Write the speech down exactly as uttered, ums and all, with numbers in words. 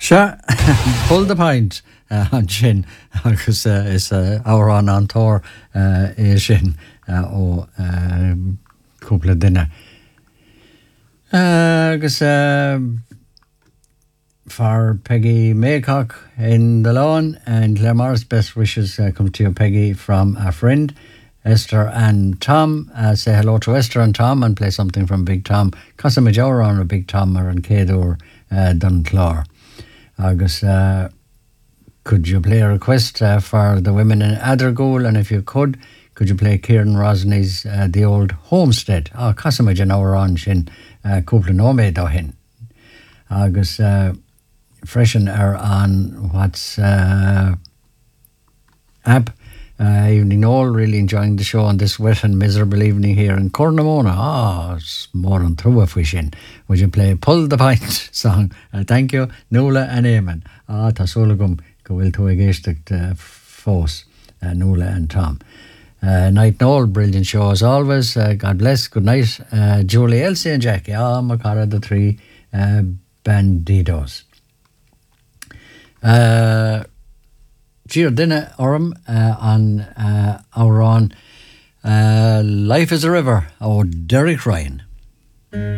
Sure, pull the pint uh, an sin agus uh, is uh, árán an tóir uh, é sin uh, ó uh, cúpla duine. Uh, agus uh, for Peggy Maycock in the lawn, and Glenmorris, best wishes uh, come to you, Peggy, from a friend, Esther and Tom. Uh, say hello to Esther and Tom and play something from Big Tom. Casa Major on a Big Tom or an Cador uh, Dunclár. Agus, uh, could you play a request uh, for the women in Athergool? And if you could, could you play Kieran Rosney's uh, The Old Homestead? Oh, Casa Major now on sin uh, cúpla nóméid ó hin. Agus, uh, freshen are on what's uh, app. Uh, evening all, really enjoying the show on this wet and miserable evening here in Cornamona. Ah, oh, it's more than through a fishing. Would you play Pull the Pint song? Uh, thank you, Nuala and Eamon. Ah, Tasolagum, go will to a geistic force, Nuala and Tom. Uh, night and all, brilliant show as always. Uh, God bless, good night. Uh, Julie, Elsie and Jackie. Ah, Macara, the three uh, bandidos. Uh, Cheer dinner orm uh, on uh, our on uh, Life is a River, or Derek Ryan.